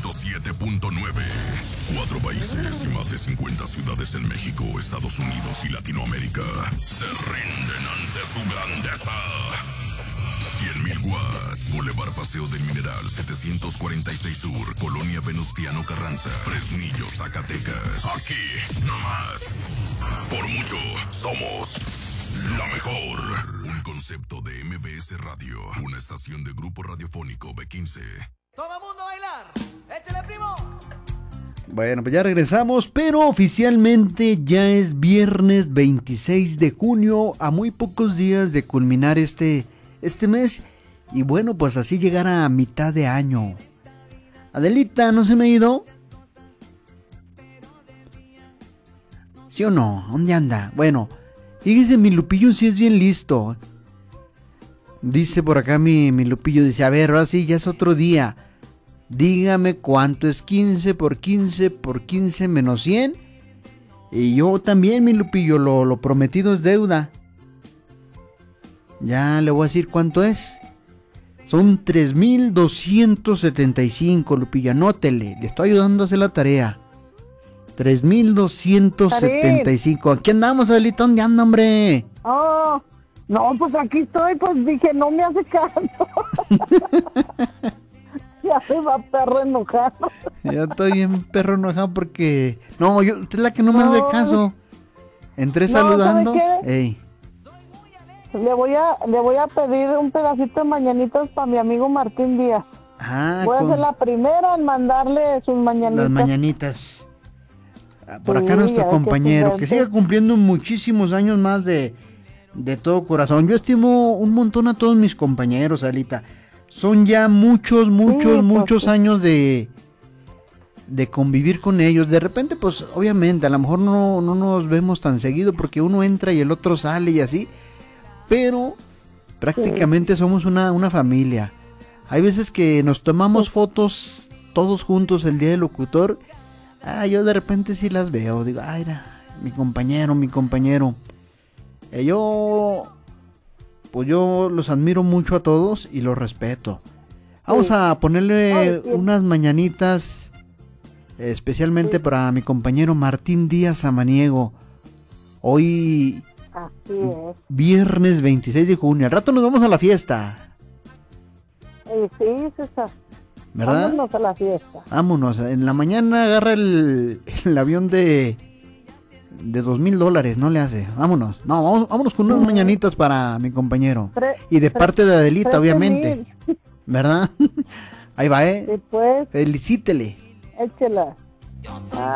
107.9. 4 países y más de 50 ciudades en México, Estados Unidos y Latinoamérica se rinden ante su grandeza. 100.000 watts. Boulevard Paseo del Mineral, 746 Sur, Colonia Venustiano Carranza, Fresnillo, Zacatecas. Aquí, nomás. Por mucho, somos la mejor. Un concepto de MBS Radio, una estación de Grupo Radiofónico B15. ¡Todo mundo a bailar! ¡Échale, primo! Bueno, pues ya regresamos, pero oficialmente ya es viernes 26 de junio, a muy pocos días de culminar este mes, y bueno, pues así llegar a mitad de año. Adelita, ¿no se me ha ido? ¿Sí o no? ¿Dónde anda? Bueno, fíjese, mi Lupillo sí es bien listo. Dice por acá mi Lupillo, dice, a ver, ahora sí, ya es otro día. Dígame cuánto es 15 por 15 por 15 menos 100. Y yo también, mi Lupillo, lo prometido es deuda. Ya le voy a decir cuánto es. Son 3,275, Lupillo, anótele. Le estoy ayudando a hacer la tarea. 3,275. Aquí andamos, Adelita, ¿dónde anda, hombre? Oh, no, pues aquí estoy, pues dije, no me hace caso. Ya se va perro enojado. Ya estoy en perro enojado porque... No, usted es la que no me hace caso. Entré saludando. ¿Sabe qué? Ey. Le voy a pedir un pedacito de mañanitas para mi amigo Martín Díaz. Voy a ser la primera en mandarle sus mañanitas. Las mañanitas. Por acá Sí, nuestro compañero, que siga cumpliendo muchísimos años más de todo corazón. Yo estimo un montón a todos mis compañeros, Alita. Son ya muchos años de convivir con ellos. De repente, pues, obviamente, a lo mejor no nos vemos tan seguido porque uno entra y el otro sale y así. Pero prácticamente somos una familia. Hay veces que nos tomamos fotos todos juntos el día del locutor. Yo de repente sí las veo. Digo, ay, mi compañero. Yo los admiro mucho a todos y los respeto. Vamos a ponerle unas mañanitas especialmente para mi compañero Martín Díaz Samaniego. Hoy, así es, viernes 26 de junio. Al rato nos vamos a la fiesta. Sí, César. ¿Verdad? Vámonos a la fiesta. Vámonos. En la mañana agarra el avión de $2,000, no le hace. Vámonos. No, vámonos con unas mañanitas para mi compañero. Y de parte de Adelita, obviamente. ¿Verdad? Ahí va, Sí, pues. Felicítele. Échela.